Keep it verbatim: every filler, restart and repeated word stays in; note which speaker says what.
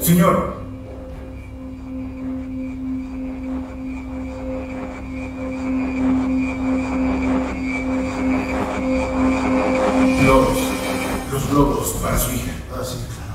Speaker 1: Señor. Globos. Los globos para su hija.
Speaker 2: Ah, sí.